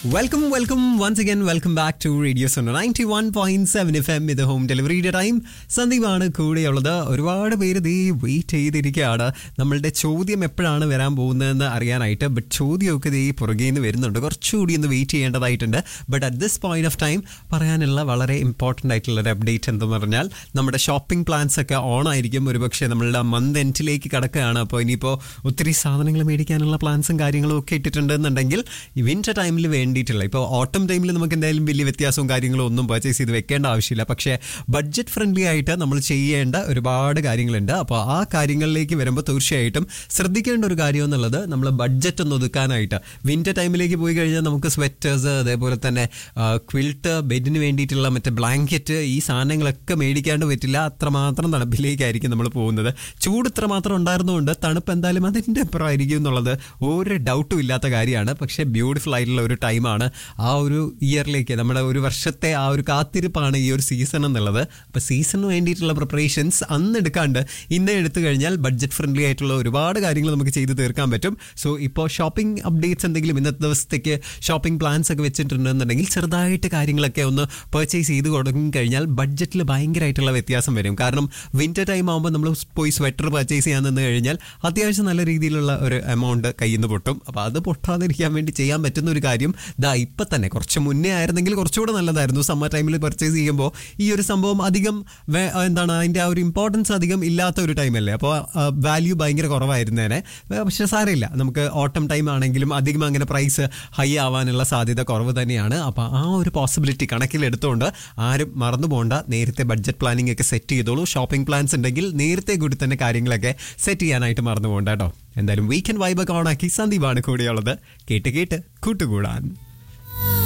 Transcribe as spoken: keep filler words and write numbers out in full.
Welcome welcome once again welcome back to radio Suno ninety one point seven F M ഇത് home ഡെലിവറിയുടെ time. സന്ദീപാണ് കൂടെയുള്ളത്. ഒരുപാട് പേര് ദേ wait ചെയ്തിരിക്കുകയാണ് നമ്മളുടെ ചോദ്യം എപ്പോഴാണ് വരാൻ പോകുന്നതെന്ന് അറിയാനായിട്ട്. ബട്ട് ചോദ്യമൊക്കെ ദേ പുറകെ നിന്ന് വരുന്നുണ്ട്, കുറച്ചുകൂടി ഒന്ന് വെയിറ്റ് ചെയ്യേണ്ടതായിട്ടുണ്ട്. But at this point of time പറയാനുള്ള വളരെ ഇമ്പോർട്ടൻ്റ് ആയിട്ടുള്ളൊരു അപ്ഡേറ്റ് എന്തെന്ന് പറഞ്ഞാൽ നമ്മുടെ ഷോപ്പിംഗ് പ്ലാൻസ് ഒക്കെ ഓൺ ആയിരിക്കും. ഒരുപക്ഷെ നമ്മളുടെ മന്ത് എൻഡിലേക്ക് കിടക്കുകയാണ്. അപ്പോൾ ഇനിയിപ്പോൾ ഒത്തിരി സാധനങ്ങൾ മേടിക്കാനുള്ള പ്ലാൻസും കാര്യങ്ങളും ഒക്കെ ഇട്ടിട്ടുണ്ടെന്നുണ്ടെങ്കിൽ ഈ വിൻ്റർ ടൈമിൽ വേണ്ടിയിട്ടുള്ള ഇപ്പോൾ ഓട്ടം ടൈമിൽ നമുക്ക് എന്തായാലും വലിയ വ്യത്യാസവും കാര്യങ്ങളും ഒന്നും പർച്ചേസ് ചെയ്ത് വെക്കേണ്ട ആവശ്യമില്ല. പക്ഷേ ബഡ്ജറ്റ് ഫ്രണ്ട്ലി ആയിട്ട് നമ്മൾ ചെയ്യേണ്ട ഒരുപാട് കാര്യങ്ങളുണ്ട്. അപ്പോൾ ആ കാര്യങ്ങളിലേക്ക് വരുമ്പോൾ തീർച്ചയായിട്ടും ശ്രദ്ധിക്കേണ്ട ഒരു കാര്യം എന്നുള്ളത് നമ്മൾ ബഡ്ജറ്റ് ഒന്ന് ഒതുക്കാനായിട്ട് വിൻ്റർ ടൈമിലേക്ക് പോയി കഴിഞ്ഞാൽ നമുക്ക് സ്വെറ്റേഴ്സ്, അതേപോലെ തന്നെ ക്വിൽട്ട്, ബെഡിന് വേണ്ടിയിട്ടുള്ള മറ്റേ ബ്ലാങ്കറ്റ്, ഈ സാധനങ്ങളൊക്കെ മേടിക്കാണ്ട് പറ്റില്ല. അത്രമാത്രം തണുപ്പിലേക്കായിരിക്കും നമ്മൾ പോകുന്നത്. ചൂട് ഇത്രമാത്രം ഉണ്ടായിരുന്നുകൊണ്ട് തണുപ്പ് എന്തായാലും അതിൻ്റെ അപ്പുറമായിരിക്കും എന്നുള്ളത് ഒരു ഡൗട്ടും ഇല്ലാത്ത കാര്യമാണ്. പക്ഷേ ബ്യൂട്ടിഫുൾ ആയിട്ടുള്ള ഒരു ടൈമാണ്. ആ ഒരു ഇയറിലേക്ക് നമ്മുടെ ഒരു വർഷത്തെ ആ ഒരു കാത്തിരിപ്പാണ് ഈ ഒരു സീസൺ എന്നുള്ളത്. അപ്പോൾ സീസണിന് വേണ്ടിയിട്ടുള്ള പ്രിപ്പറേഷൻസ് അന്ന് എടുക്കാണ്ട് ഇന്നേ എടുത്തു കഴിഞ്ഞാൽ ബഡ്ജറ്റ് ഫ്രണ്ട്ലി ആയിട്ടുള്ള ഒരുപാട് കാര്യങ്ങൾ നമുക്ക് ചെയ്ത് തീർക്കാൻ പറ്റും. സോ ഇപ്പോൾ ഷോപ്പിംഗ് അപ്ഡേറ്റ്സ് എന്തെങ്കിലും ഇന്നത്തെ ദിവസത്തേക്ക് ഷോപ്പിംഗ് പ്ലാൻസ് ഒക്കെ വെച്ചിട്ടുണ്ടെന്നുണ്ടെങ്കിൽ ചെറുതായിട്ട് കാര്യങ്ങളൊക്കെ ഒന്ന് പർച്ചേസ് ചെയ്ത് തുടങ്ങി കഴിഞ്ഞാൽ ബഡ്ജറ്റിൽ ഭയങ്കരമായിട്ടുള്ള വ്യത്യാസം വരും. കാരണം വിൻ്റർ ടൈം ആകുമ്പോൾ നമ്മൾ പോയി സ്വെറ്റർ പർച്ചേസ് ചെയ്യാൻ നിന്ന് കഴിഞ്ഞാൽ അത്യാവശ്യം നല്ല രീതിയിലുള്ള ഒരു എമൗണ്ട് കയ്യിൽ നിന്ന് പൊട്ടും. അപ്പോൾ അത് പൊട്ടാതിരിക്കാൻ വേണ്ടി ചെയ്യാൻ പറ്റുന്ന ഒരു കാര്യം ദാ ഇപ്പം തന്നെ, കുറച്ച് മുന്നേ ആയിരുന്നെങ്കിൽ കുറച്ചുകൂടെ നല്ലതായിരുന്നു. സമ്മർ ടൈമിൽ പർച്ചേസ് ചെയ്യുമ്പോൾ ഈ ഒരു സംഭവം അധികം എന്താണ് അതിൻ്റെ ആ ഒരു ഇമ്പോർട്ടൻസ് അധികം ഇല്ലാത്ത ഒരു ടൈമല്ലേ. അപ്പോൾ വാല്യൂ ഭയങ്കര കുറവായിരുന്നേനെ. പക്ഷേ സാരമില്ല, നമുക്ക് ഓട്ടം ടൈം ആണെങ്കിലും അധികം അങ്ങനെ പ്രൈസ് ഹൈ ആവാനുള്ള സാധ്യത കുറവ് തന്നെയാണ്. അപ്പോൾ ആ ഒരു പോസിബിലിറ്റി കണക്കിലെടുത്തുകൊണ്ട് ആരും മറന്നു പോകണ്ട. നേരത്തെ ബഡ്ജറ്റ് പ്ലാനിംഗ് ഒക്കെ സെറ്റ് ചെയ്തോളൂ. ഷോപ്പിംഗ് പ്ലാൻസ് ഉണ്ടെങ്കിൽ നേരത്തെ കൂടി തന്നെ കാര്യങ്ങളൊക്കെ സെറ്റ് ചെയ്യാനായിട്ട് മറന്നു പോകണ്ട കേട്ടോ. എന്തായാലും വീക്കെൻഡ് വൈബൊക്കെ ഓണാക്കി സന്ദീപാണ് കൂടെയുള്ളത്. കേട്ട് കേട്ട് കൂട്ടുകൂടാൻ.